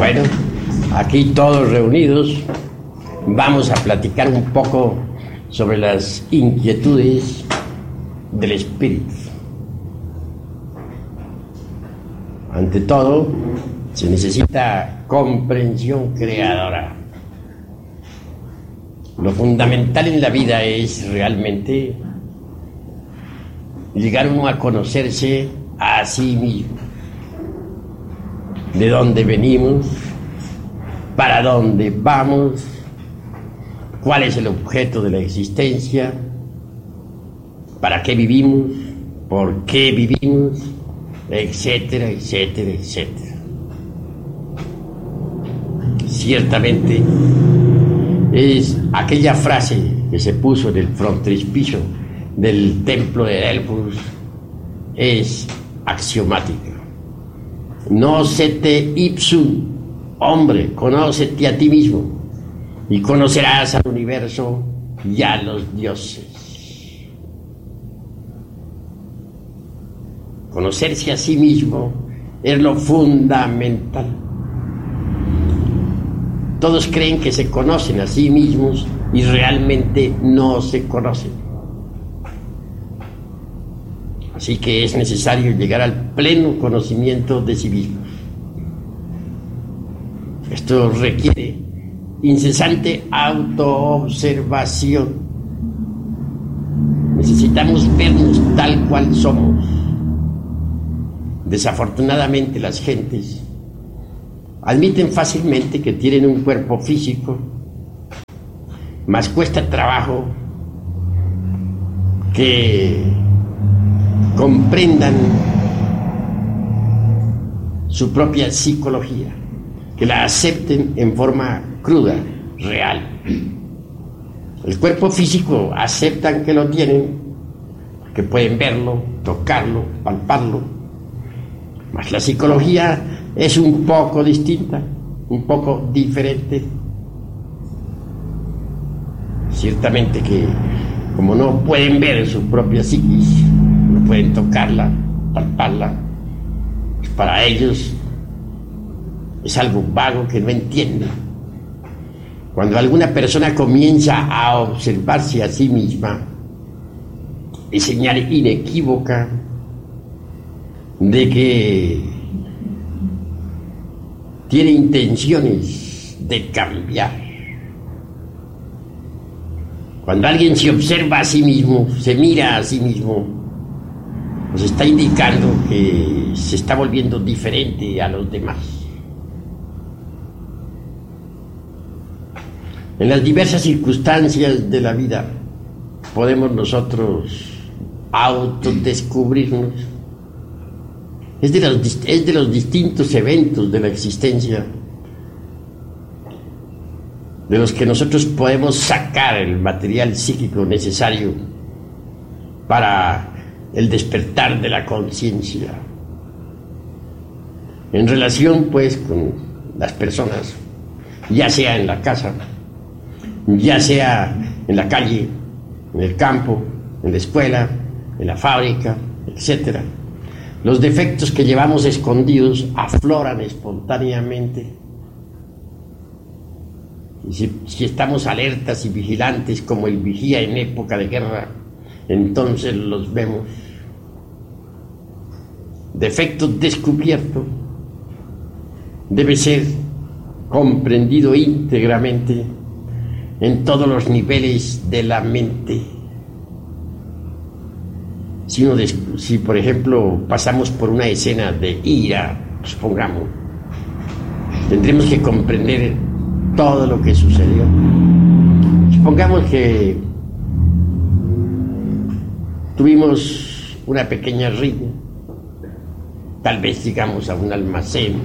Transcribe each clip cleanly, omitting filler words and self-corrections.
Bueno, aquí todos reunidos vamos a platicar un poco sobre las inquietudes del espíritu. Ante todo, se necesita comprensión creadora. Lo fundamental en la vida es realmente llegar uno a conocerse a sí mismo. De dónde venimos, para dónde vamos, cuál es el objeto de la existencia, para qué vivimos, por qué vivimos, etcétera, etcétera, etcétera. Ciertamente es aquella frase que se puso en el frontispicio del templo de Delfos, es axiomática. Nócete ipsum, hombre, conócete a ti mismo y conocerás al universo y a los dioses. Conocerse a sí mismo es lo fundamental. Todos creen que se conocen a sí mismos y realmente no se conocen. Así que es necesario llegar al pleno conocimiento de sí mismos. Esto requiere incesante autoobservación. Necesitamos vernos tal cual somos. Desafortunadamente las gentes admiten fácilmente que tienen un cuerpo físico, mas cuesta trabajo que comprendan su propia psicología, que la acepten en forma cruda, real. El cuerpo físico aceptan que lo tienen, que pueden verlo, tocarlo, palparlo, mas la psicología es un poco distinta, un poco diferente. Ciertamente que como no pueden ver su propia psiquis, no pueden tocarla, palparla, pues para ellos es algo vago que no entienden. Cuando alguna persona comienza a observarse a sí misma, es señal inequívoca de que tiene intenciones de cambiar. Cuando alguien se observa a sí mismo, se mira a sí mismo, nos está indicando que se está volviendo diferente a los demás. En las diversas circunstancias de la vida podemos nosotros autodescubrirnos. Es de los distintos eventos de la existencia de los que nosotros podemos sacar el material psíquico necesario para el despertar de la conciencia. En relación pues con las personas, ya sea en la casa, ya sea en la calle, en el campo, en la escuela, en la fábrica, etcétera. Los defectos que llevamos escondidos afloran espontáneamente. Y si estamos alertas y vigilantes como el vigía en época de guerra, entonces los vemos. Defecto descubierto debe ser comprendido íntegramente en todos los niveles de la mente. Si por ejemplo pasamos por una escena de ira, supongamos, tendremos que comprender todo lo que sucedió. Supongamos que tuvimos una pequeña riña, tal vez llegamos a un almacén,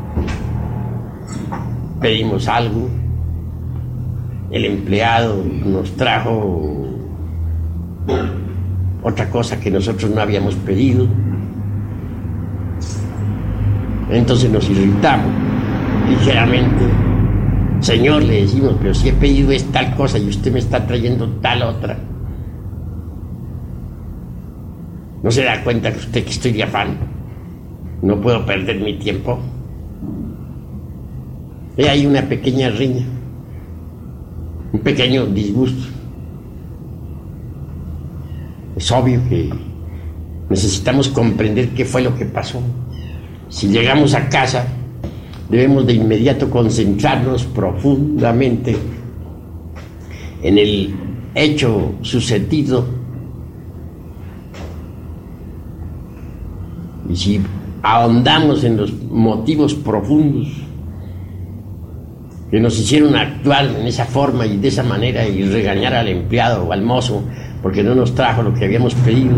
pedimos algo, el empleado nos trajo otra cosa que nosotros no habíamos pedido, entonces nos irritamos ligeramente. Señor, le decimos, pero si he pedido es tal cosa y usted me está trayendo tal otra. ¿No se da cuenta que usted que estoy de afán? No puedo perder mi tiempo. Hay una pequeña riña, un pequeño disgusto. Es obvio que necesitamos comprender qué fue lo que pasó. Si llegamos a casa, debemos de inmediato concentrarnos profundamente en el hecho sucedido. Y si ahondamos en los motivos profundos que nos hicieron actuar en esa forma y de esa manera y regañar al empleado o al mozo porque no nos trajo lo que habíamos pedido,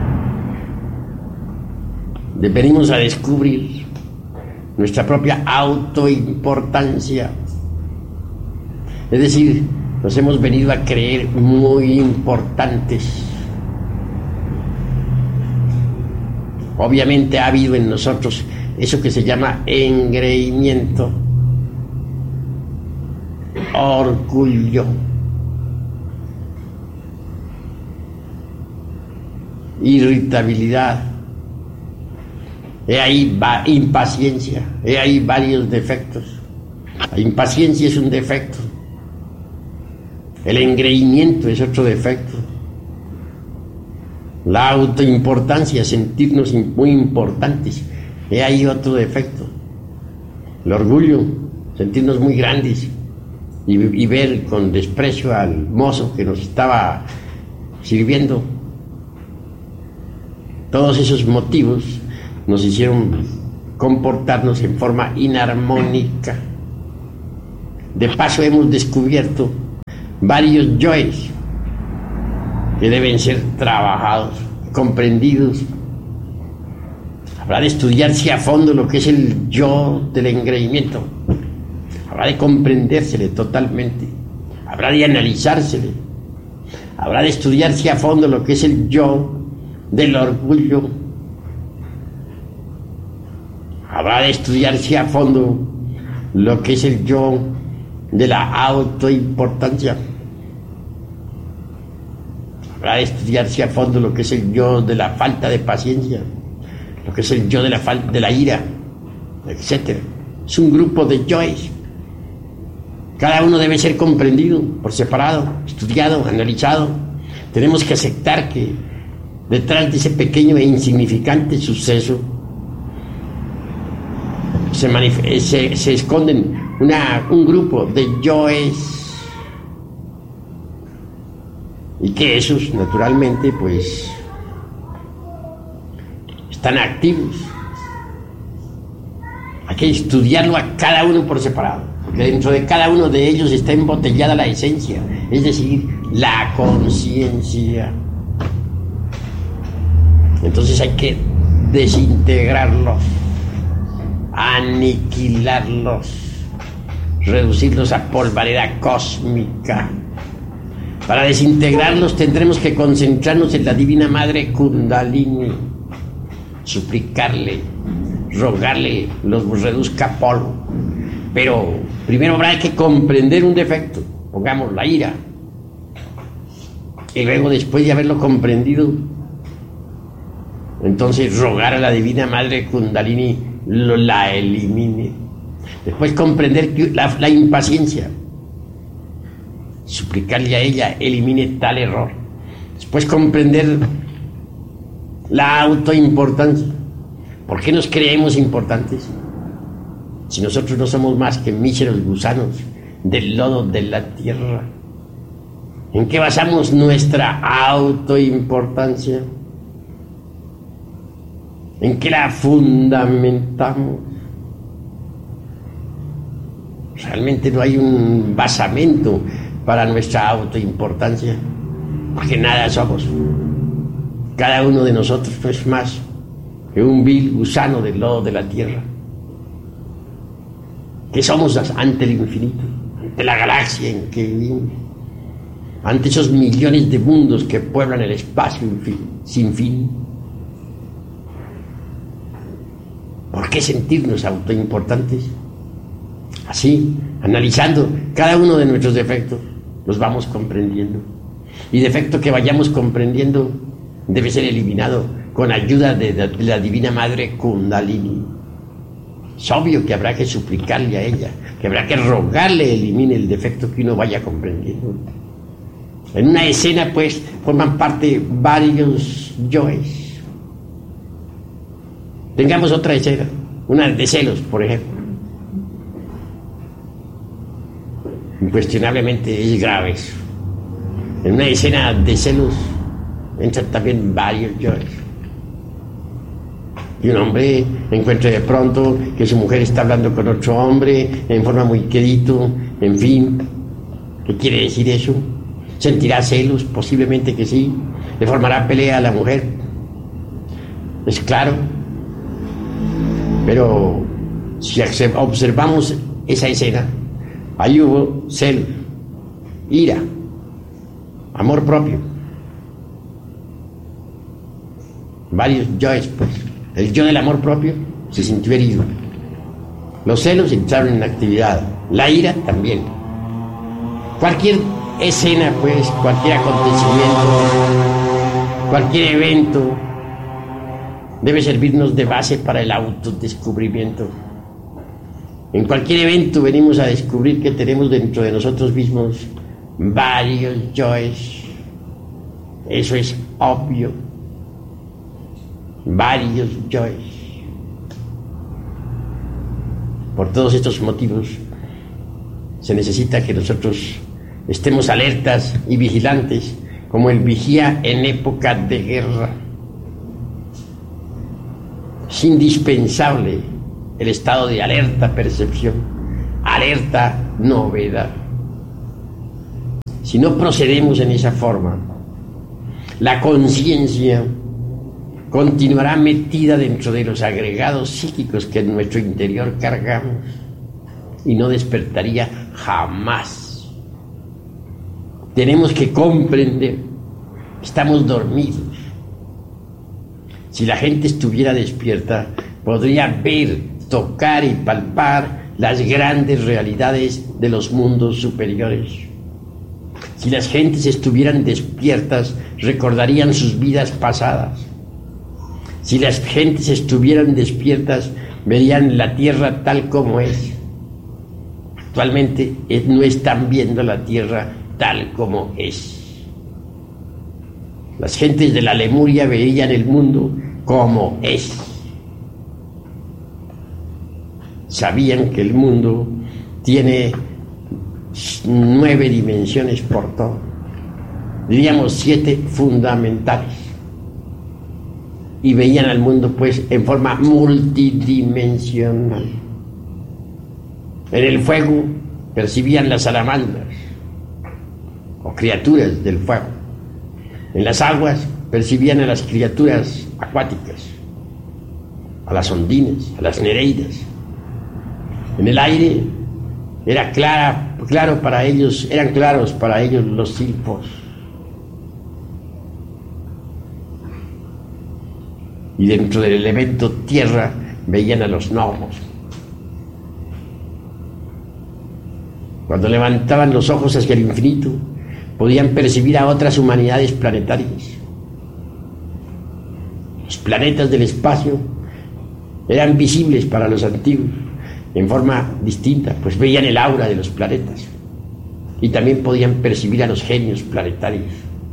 venimos a descubrir nuestra propia autoimportancia. Es decir, nos hemos venido a creer muy importantes. Obviamente ha habido en nosotros eso que se llama engreimiento, orgullo, irritabilidad, ahí va impaciencia, ahí varios defectos. La impaciencia es un defecto, el engreimiento es otro defecto, la autoimportancia, sentirnos muy importantes, ahí otro defecto, el orgullo, sentirnos muy grandes y ver con desprecio al mozo que nos estaba sirviendo. Todos esos motivos nos hicieron comportarnos en forma inarmónica. De paso hemos descubierto varios yoes que deben ser trabajados, comprendidos. Habrá de estudiarse a fondo lo que es el yo del engreimiento. Habrá de comprendérsele totalmente. Habrá de analizársele. Habrá de estudiarse a fondo lo que es el yo del orgullo. Habrá de estudiarse a fondo lo que es el yo de la autoimportancia. Habrá de estudiarse a fondo lo que es el yo de la falta de paciencia, lo que es el yo de la ira, etc. Es un grupo de yoes. Cada uno debe ser comprendido por separado, estudiado, analizado. Tenemos que aceptar que detrás de ese pequeño e insignificante suceso se esconden un grupo de yoes, y que esos naturalmente pues están activos. Hay que estudiarlo a cada uno por separado, porque dentro de cada uno de ellos está embotellada la esencia, es decir, la conciencia. Entonces hay que desintegrarlos, aniquilarlos, reducirlos a polvareda cósmica. Para desintegrarlos tendremos que concentrarnos en la Divina Madre Kundalini, suplicarle, rogarle los reduzca a polvo. Pero primero habrá que comprender un defecto, pongamos la ira, y luego, después de haberlo comprendido, entonces rogar a la Divina Madre Kundalini la elimine. Después comprender la impaciencia, suplicarle a ella elimine tal error. Después comprender la autoimportancia. ¿Por qué nos creemos importantes si nosotros no somos más que míseros gusanos del lodo de la tierra? ¿En qué basamos nuestra autoimportancia? ¿En qué la fundamentamos? Realmente no hay un basamento para nuestra autoimportancia, porque nada somos. Cada uno de nosotros no es más que un vil gusano del lodo de la tierra. ¿Qué somos ante el infinito? Ante la galaxia en que vivimos, ante esos millones de mundos que pueblan el espacio sin fin. ¿Por qué sentirnos autoimportantes? Así, analizando cada uno de nuestros defectos, los vamos comprendiendo. Y defecto que vayamos comprendiendo debe ser eliminado con ayuda de la Divina Madre Kundalini. Es obvio que habrá que suplicarle a ella, que habrá que rogarle elimine el defecto que uno vaya comprendiendo. En una escena, pues, forman parte varios yoes. Tengamos otra escena, una de celos, por ejemplo. Incuestionablemente es grave eso. En una escena de celos entran también varios yoes. Y un hombre encuentra de pronto que su mujer está hablando con otro hombre en forma muy quedito, en fin. ¿Qué quiere decir eso? ¿Sentirá celos? Posiblemente que sí. ¿Le formará pelea a la mujer? Es claro. Pero si observamos esa escena, ahí hubo celos, ira, amor propio. Varios yoes, pues. El yo del amor propio se sintió herido. Los celos entraron en actividad. La ira también. Cualquier escena, pues, cualquier acontecimiento, cualquier evento debe servirnos de base para el autodescubrimiento. En cualquier evento venimos a descubrir que tenemos dentro de nosotros mismos varios yoes. Eso es obvio. Varios yoes. Por todos estos motivos se necesita que nosotros estemos alertas y vigilantes como el vigía en época de guerra. Es indispensable el estado de alerta percepción, alerta novedad. Si no procedemos en esa forma, la conciencia continuará metida dentro de los agregados psíquicos que en nuestro interior cargamos y no despertaría jamás. Tenemos que comprender que estamos dormidos. Si la gente estuviera despierta, podría ver, tocar y palpar las grandes realidades de los mundos superiores. Si las gentes estuvieran despiertas, recordarían sus vidas pasadas. Si las gentes estuvieran despiertas, verían la tierra tal como es. Actualmente no están viendo la tierra tal como es. Las gentes de la Lemuria veían el mundo como es. Sabían que el mundo tiene 9 dimensiones por todo. Diríamos 7 fundamentales. Y veían al mundo pues en forma multidimensional. En el fuego percibían las salamandras o criaturas del fuego. En las aguas percibían a las criaturas acuáticas, a las ondinas, a las nereidas. En el aire eran claros para ellos los silfos. Y dentro del elemento tierra veían a los gnomos. Cuando levantaban los ojos hacia el infinito, podían percibir a otras humanidades planetarias. Los planetas del espacio eran visibles para los antiguos en forma distinta, pues veían el aura de los planetas y también podían percibir a los genios planetarios.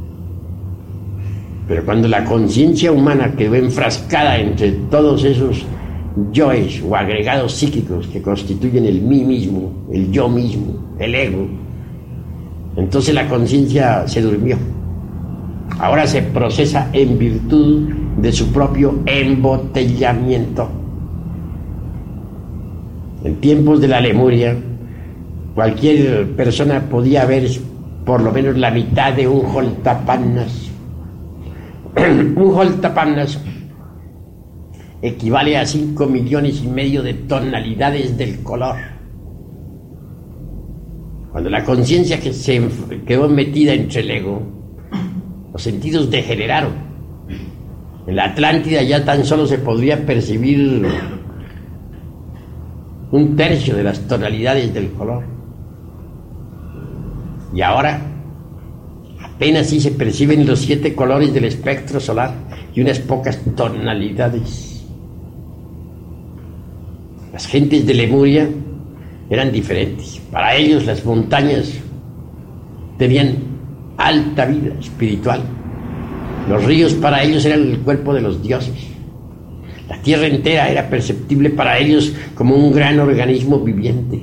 Pero cuando la conciencia humana quedó enfrascada entre todos esos yoes o agregados psíquicos que constituyen el mí mismo, el yo mismo, el ego, entonces la conciencia se durmió. Ahora se procesa en virtud de su propio embotellamiento. En tiempos de la Lemuria, cualquier persona podía ver por lo menos la mitad de un holtapannas. Un holtapannas equivale a 5,5 millones de tonalidades del color. Cuando la conciencia que se quedó metida entre el ego, los sentidos degeneraron. En la Atlántida ya tan solo se podría percibir 1/3 de las tonalidades del color. Y ahora apenas sí se perciben los 7 colores del espectro solar y unas pocas tonalidades. Las gentes de Lemuria eran diferentes. Para ellos las montañas tenían alta vida espiritual. Los ríos para ellos eran el cuerpo de los dioses. La tierra entera era perceptible para ellos como un gran organismo viviente.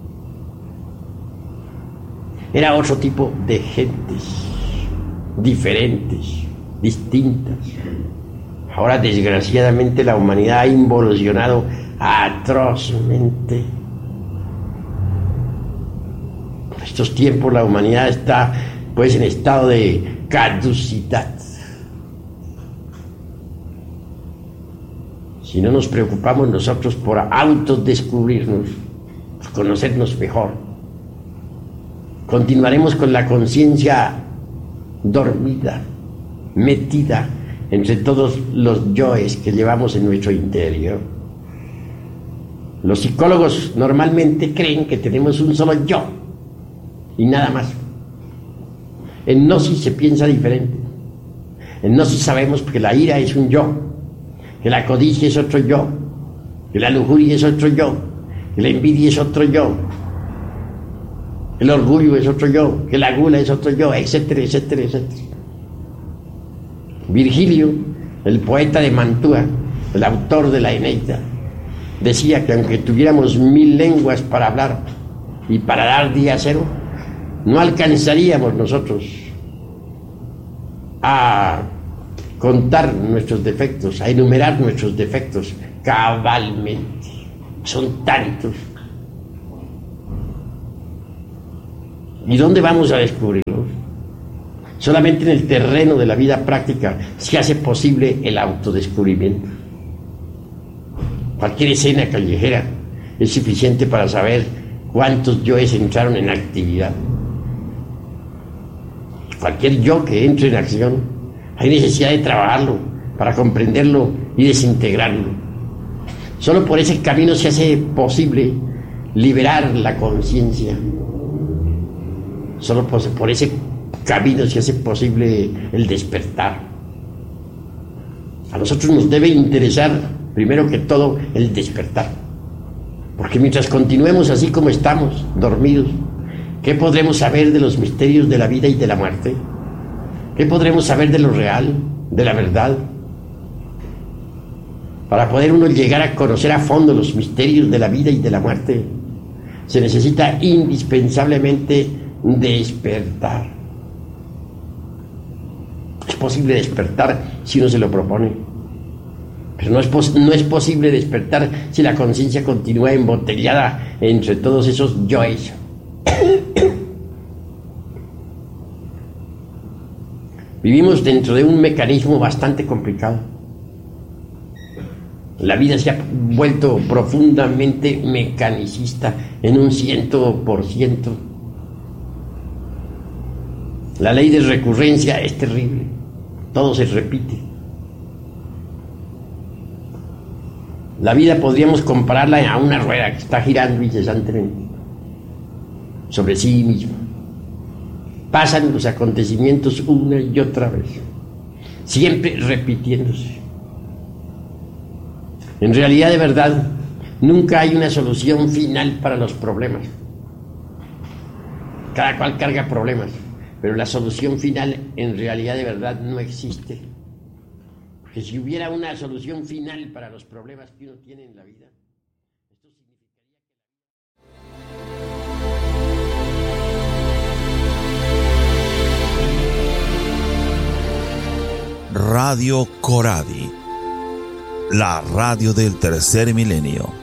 Era otro tipo de gentes, diferentes, distintas. Ahora, desgraciadamente, la humanidad ha involucionado atrozmente. Por estos tiempos la humanidad está, pues, en estado de caducidad. Si no nos preocupamos nosotros por autodescubrirnos, por conocernos mejor, continuaremos con la conciencia dormida, metida entre todos los yoes que llevamos en nuestro interior. Los psicólogos normalmente creen que tenemos un solo yo y nada más. En Gnosis se piensa diferente. En Gnosis sabemos que la ira es un yo, que la codicia es otro yo, que la lujuria es otro yo, que la envidia es otro yo, que el orgullo es otro yo, que la gula es otro yo, etcétera, etcétera, etcétera. Virgilio, el poeta de Mantua, el autor de la Eneida, decía que aunque tuviéramos 1000 lenguas para hablar y para dar día cero, no alcanzaríamos nosotros a contar nuestros defectos, a enumerar nuestros defectos cabalmente. Son tantos. ¿Y dónde vamos a descubrirlos? Solamente en el terreno de la vida práctica se hace posible el autodescubrimiento. Cualquier escena callejera es suficiente para saber cuántos yoes entraron en actividad. Cualquier yo que entre en acción, hay necesidad de trabajarlo para comprenderlo y desintegrarlo. Solo por ese camino se hace posible liberar la conciencia. Solo por ese camino se hace posible el despertar. A nosotros nos debe interesar, primero que todo, el despertar. Porque mientras continuemos así como estamos, dormidos, ¿qué podremos saber de los misterios de la vida y de la muerte? ¿Qué podremos saber de lo real, de la verdad? Para poder uno llegar a conocer a fondo los misterios de la vida y de la muerte, se necesita indispensablemente despertar. Es posible despertar si uno se lo propone, pero no es posible despertar si la conciencia continúa embotellada entre todos esos yoes. Vivimos dentro de un mecanismo bastante complicado. La vida se ha vuelto profundamente mecanicista en un 100%. La ley de recurrencia es terrible. Todo se repite. La vida podríamos compararla a una rueda que está girando incesantemente sobre sí misma. Pasan los acontecimientos una y otra vez, siempre repitiéndose. En realidad, de verdad, nunca hay una solución final para los problemas. Cada cual carga problemas, pero la solución final en realidad de verdad no existe. Porque si hubiera una solución final para los problemas que uno tiene en la vida, esto significaría Radio Coradi, la radio del tercer milenio.